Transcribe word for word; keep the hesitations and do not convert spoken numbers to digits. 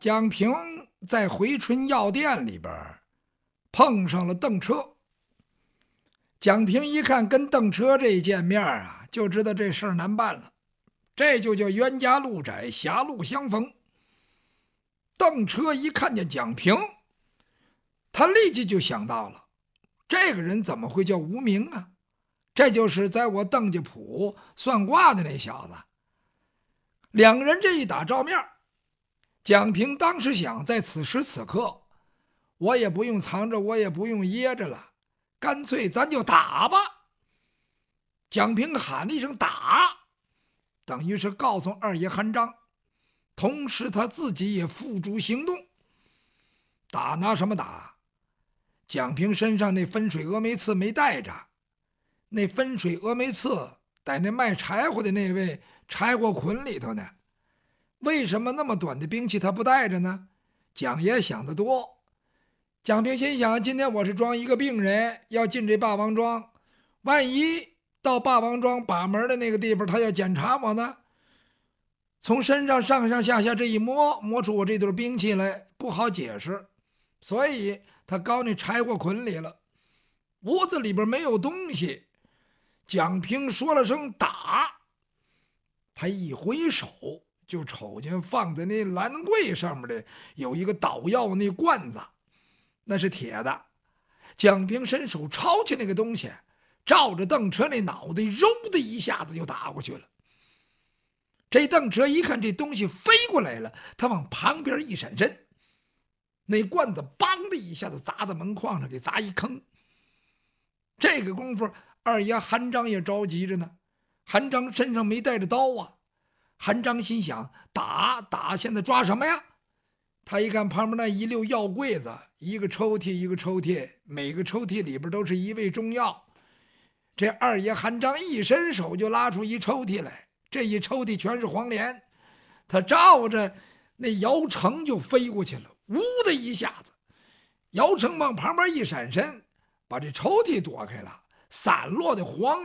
蒋平在回春药店里边碰上了邓车。蒋平一看跟邓车这一见面啊，就知道这事儿难办了，这就叫冤家路窄，狭路相逢。邓车一看见蒋平，他立即就想到了，这个人怎么会叫无名啊？这就是在我邓家铺算卦的那小子。两个人这一打照面，蒋平当时想，在此时此刻，我也不用藏着，我也不用掖着了，干脆咱就打吧。蒋平喊了一声打，等于是告诉二爷韩章，同时他自己也付诸行动。打拿什么打？蒋平身上那分水峨眉刺没带着，那分水峨眉刺在那卖柴火的那位柴火捆里头呢。为什么那么短的兵器他不带着呢？蒋爷想得多。蒋平心想，今天我是装一个病人要进这霸王庄，万一到霸王庄把门的那个地方他要检查我呢，从身上上上下下这一摸，摸出我这对兵器来，不好解释，所以他搞那柴火捆里了。屋子里边没有东西，蒋平说了声打，他一回手就瞅见放在那栏柜上面的有一个捣药那罐子，那是铁的。蒋平伸手抄起那个东西，照着邓车那脑袋揉的一下子就打过去了。这邓车一看这东西飞过来了，他往旁边一闪身，那罐子梆的一下子砸在门框上，给砸一坑。这个功夫二爷韩章也着急着呢，韩章身上没带着刀啊。韩章心想，打打现在抓什么呀？他一看旁边那一溜药柜子，一个抽屉一个抽屉，每个抽屉里边都是一味中药。这二爷韩章一伸手就拉出一抽屉来，这一抽屉全是黄连，他照着那姚成就飞过去了，呜的一下子，姚成往旁边一闪身，把这抽屉躲开了，散落的黄